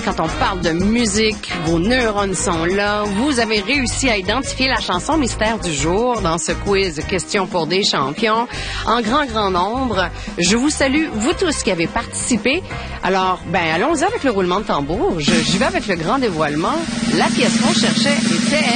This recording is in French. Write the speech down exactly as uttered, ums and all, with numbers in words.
quand on parle de musique, vos neurones sont là. Vous avez réussi à identifier la chanson mystère du jour dans ce quiz Questions pour des champions en grand, grand nombre. Je vous salue, vous tous qui avez participé. Alors, ben, allons-y avec le roulement de tambour. Je, j'y vais avec le grand dévoilement. La pièce qu'on cherchait était...